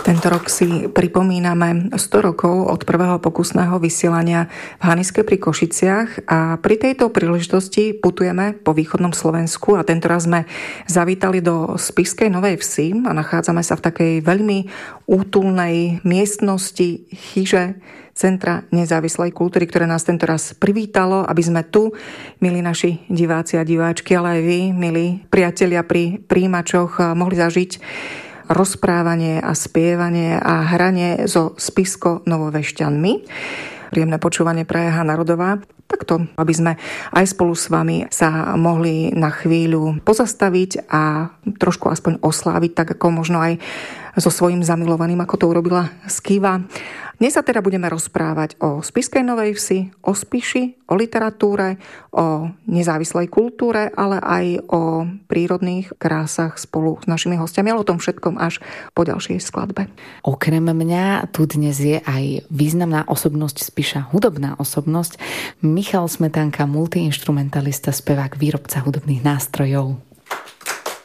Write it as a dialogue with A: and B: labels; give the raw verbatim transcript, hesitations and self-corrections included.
A: Tento rok si pripomíname sto rokov od prvého pokusného vysielania v Haniske pri Košiciach a pri tejto príležitosti putujeme po východnom Slovensku a tentoraz sme zavítali do Spišskej Novej Vsi a nachádzame sa v takej veľmi útulnej miestnosti, chyže Centra nezávislej kultúry, ktoré nás tentoraz privítalo, aby sme tu, milí naši diváci a diváčky, ale aj vy, milí priatelia pri príjimačoch, mohli zažiť rozprávanie a spievanie a hranie so spišsko-novovešťanmi. Príjemné počúvanie praje Hana Rudová. Takto, aby sme aj spolu s vami sa mohli na chvíľu pozastaviť a trošku aspoň osláviť, tak ako možno aj so svojím zamilovaným, ako to urobila Skiva. Dnes sa teda budeme rozprávať o Spišskej Novej Vsi, o Spiši, o literatúre, o nezávislej kultúre, ale aj o prírodných krásach spolu s našimi hostiami, ale o tom všetkom až po ďalšej skladbe.
B: Okrem mňa tu dnes je aj významná osobnosť Spiša, hudobná osobnosť, Michal Smetanka, multiinstrumentalista, spevák, výrobca hudobných nástrojov.